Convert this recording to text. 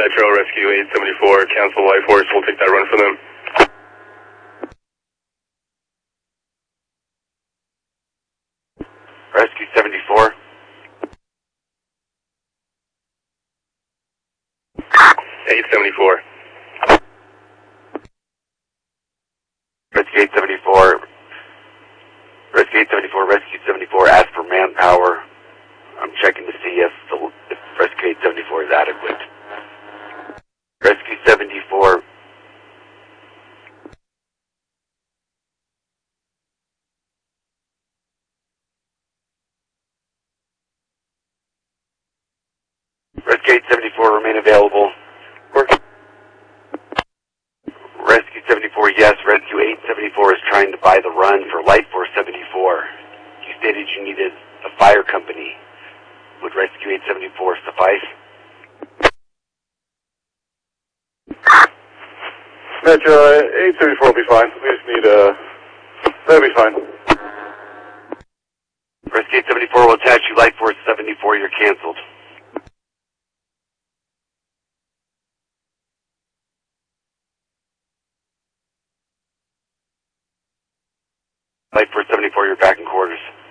Metro, Rescue 874, cancel Life Force, we'll take that run for them. Rescue 74. 874. Rescue 874. Rescue 874, Rescue 74, ask for manpower. I'm checking to see if Rescue 874 is adequate. Rescue 74. Rescue 874, remain available. Rescue 74, yes, Rescue 874 is trying to buy the run for Life Force 74. You stated you needed a fire company. Would Rescue 874 suffice? Metro 874 will be fine. We just need that'll be fine. Rescue 874 will attach you Life Force 74, you're canceled. Life Force 74, you're back in quarters.